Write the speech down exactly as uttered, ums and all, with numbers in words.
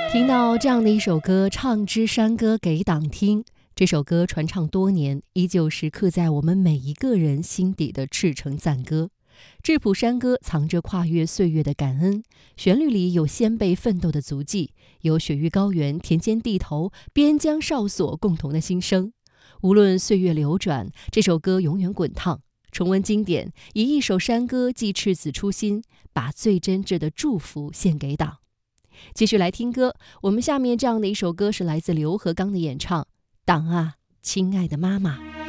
听到这样的一首歌，唱支山歌给党听。这首歌传唱多年，依旧是刻在我们每一个人心底的赤诚赞歌。质朴山歌藏着跨越岁月的感恩，旋律里有先辈奋斗的足迹，有雪域高原、田间地头、边疆哨所共同的心声。无论岁月流转，这首歌永远滚烫。重温经典，以一首山歌寄赤子初心，把最真挚的祝福献给党。继续来听歌，我们下面这样的一首歌是来自刘和刚的演唱，《党啊，亲爱的妈妈》。